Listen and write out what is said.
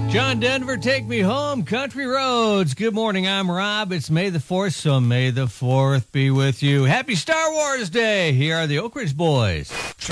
John Denver, take me home, country roads. Good morning, I'm Rob. It's May the 4th, so May the 4th be with you. Happy Star Wars Day. Here are the Oak Ridge Boys.